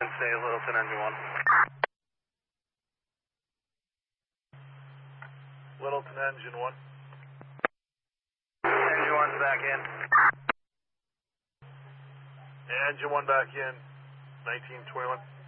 Say Littleton engine 1. Littleton engine 1. Engine 1's back in. Engine 1 back in, 1921.